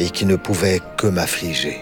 et qui ne pouvait que m'affliger.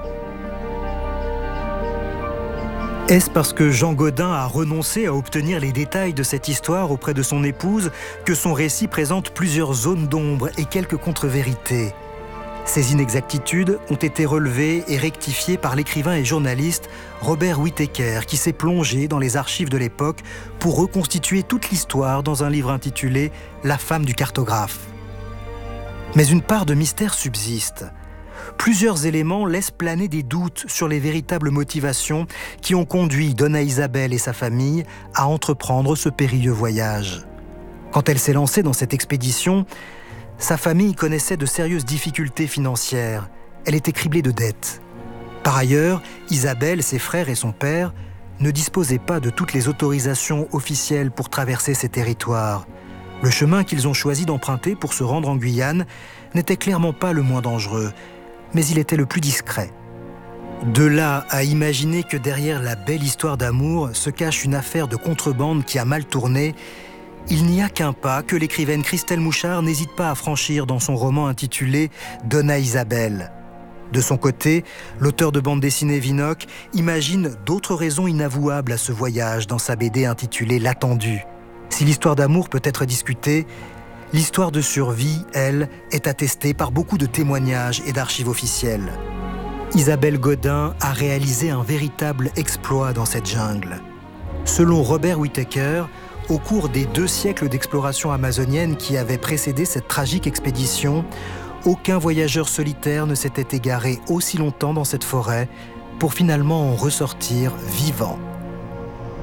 Est-ce parce que Jean Godin a renoncé à obtenir les détails de cette histoire auprès de son épouse que son récit présente plusieurs zones d'ombre et quelques contre-vérités? Ces inexactitudes ont été relevées et rectifiées par l'écrivain et journaliste Robert Whittaker, qui s'est plongé dans les archives de l'époque pour reconstituer toute l'histoire dans un livre intitulé « La femme du cartographe ». Mais une part de mystère subsiste. Plusieurs éléments laissent planer des doutes sur les véritables motivations qui ont conduit Donna Isabel et sa famille à entreprendre ce périlleux voyage. Quand elle s'est lancée dans cette expédition, sa famille connaissait de sérieuses difficultés financières. Elle était criblée de dettes. Par ailleurs, Isabelle, ses frères et son père ne disposaient pas de toutes les autorisations officielles pour traverser ces territoires. Le chemin qu'ils ont choisi d'emprunter pour se rendre en Guyane n'était clairement pas le moins dangereux, mais il était le plus discret. De là à imaginer que derrière la belle histoire d'amour se cache une affaire de contrebande qui a mal tourné, il n'y a qu'un pas que l'écrivaine Christelle Mouchard n'hésite pas à franchir dans son roman intitulé « Donna Isabel ». De son côté, l'auteur de bande dessinée Vinocq imagine d'autres raisons inavouables à ce voyage dans sa BD intitulée « L'Attendu ». Si l'histoire d'amour peut être discutée, l'histoire de survie, elle, est attestée par beaucoup de témoignages et d'archives officielles. Isabelle Godin a réalisé un véritable exploit dans cette jungle. Selon Robert Whittaker, au cours des 2 siècles d'exploration amazonienne qui avaient précédé cette tragique expédition, aucun voyageur solitaire ne s'était égaré aussi longtemps dans cette forêt pour finalement en ressortir vivant.